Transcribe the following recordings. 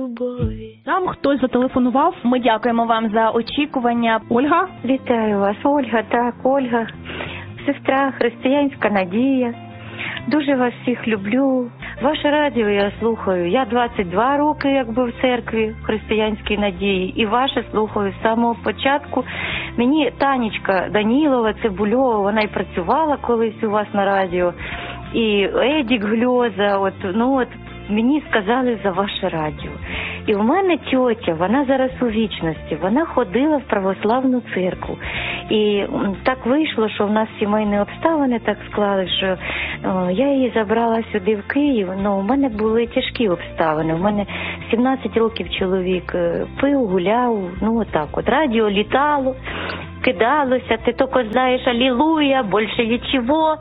любові. Нам хтось зателефонував. Ми дякуємо вам за очікування. Ольга? Вітаю вас, Ольга, так, Ольга, сестра, християнська Надія. Дуже вас всіх люблю. Ваше радіо я слухаю. Я 22 роки якби в церкві християнській Надії. І ваше слухаю з самого початку. Мені Танечка Данілова, Цибульова, вона і працювала колись у вас на радіо. І Едік Гльоза, мені сказали за ваше радіо. І в мене тьотя, вона зараз у вічності, вона ходила в православну церкву. І так вийшло, що в нас сімейні обставини так склали, що я її забрала сюди в Київ. У мене були тяжкі обставини. У мене 17 років чоловік пив, гуляв, Радіо літало, кидалося, ти тільки знаєш алілуя, більше нічого.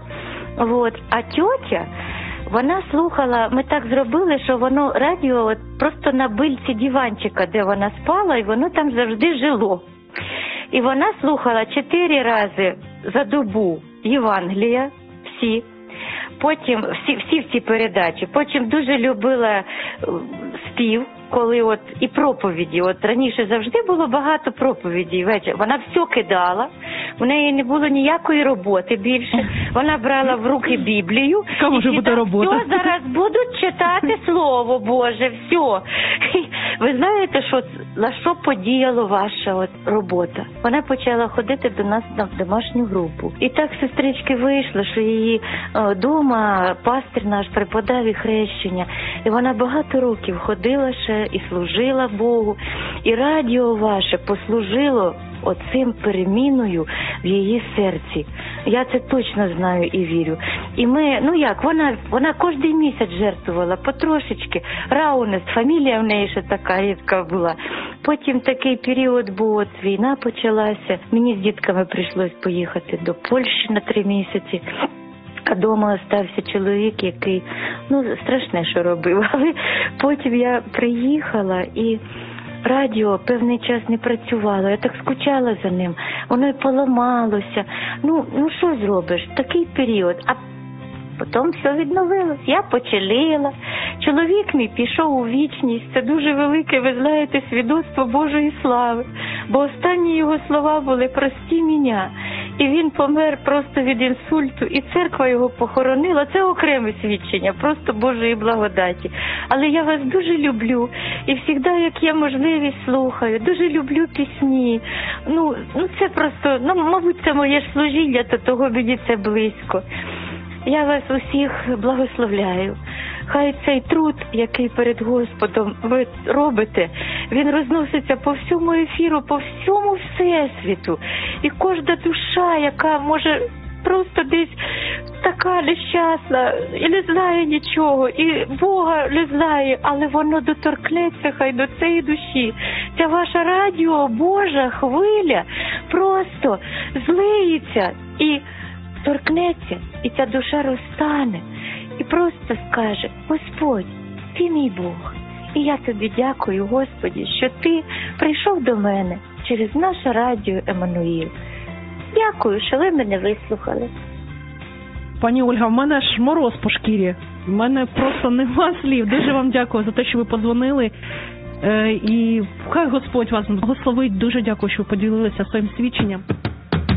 А тьотя, вона слухала, ми так зробили, що воно радіо просто на бильці диванчика, де вона спала, і воно там завжди жило. І вона слухала 4 рази за добу Євангелія, всі. Потім всі ці передачі. Потім дуже любила спів, коли і проповіді. Раніше завжди було багато проповідей ввечері. Вона все кидала, в неї не було ніякої роботи більше. Вона брала в руки Біблію. Яка може бути робота? Все, зараз будуть читати Слово Боже, все. Ви знаєте, на що подіяла ваша робота? Вона почала ходити до нас на домашню групу. І так, сестрички, вийшло, що її дома пастир наш преподав і хрещення. І вона багато років ходила ще і служила Богу. І радіо ваше послужило оцим переміною в її серці. Я це точно знаю і вірю. І ми, вона кожен місяць жертвувала потрошечки. Раунест, фамілія в неї ще така рідка була. Потім такий період був, війна почалася. Мені з дітками прийшлось поїхати до Польщі на 3 місяці. А вдома остався чоловік, який, страшне, що робив. Але потім я приїхала і радіо певний час не працювало. Я так скучала за ним. Воно й поламалося. Що зробиш? Такий період. А потім все відновилось. Я почалила. Чоловік мій пішов у вічність. Це дуже велике, ви знаєте, свідоцтво Божої слави. Бо останні його слова були «прости мене». І він помер просто від інсульту, і церква його похоронила. Це окреме свідчення, просто Божої благодаті. Але я вас дуже люблю, і завжди, як є можливість, слухаю. Дуже люблю пісні. Це просто, мабуть, це моє ж служіння, то того мені це близько. Я вас усіх благословляю. Хай цей труд, який перед Господом ви робите, він розноситься по всьому ефіру, по всьому всесвіту. І кожна душа, яка може просто десь така нещасна і не знає нічого, і Бога не знає, але воно доторкнеться хай до цієї душі. Ця ваша радіо, Божа хвиля просто злиється і торкнеться, і ця душа розтане. І просто скаже: Господь, ти мій Бог. І я тобі дякую, Господі, що ти прийшов до мене через наше радіо Еммануїл. Дякую, що ви мене вислухали. Пані Ольга, в мене ж мороз по шкірі. В мене просто нема слів. Дуже вам дякую за те, що ви подзвонили. І хай Господь вас благословить. Дуже дякую, що ви поділилися своїм свідченням.